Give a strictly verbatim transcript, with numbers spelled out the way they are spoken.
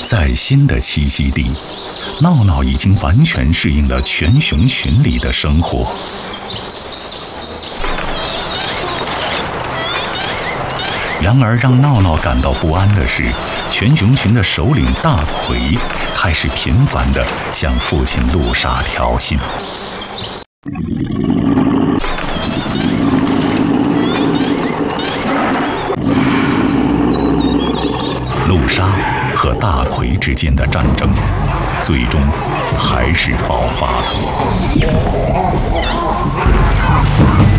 在新的栖息地，闹闹已经完全适应了犬熊群里的生活。然而，让闹闹感到不安的是，犬熊群的首领大奎开始频繁地向父亲路沙挑衅。路沙和大奎之间的战争，最终还是爆发了。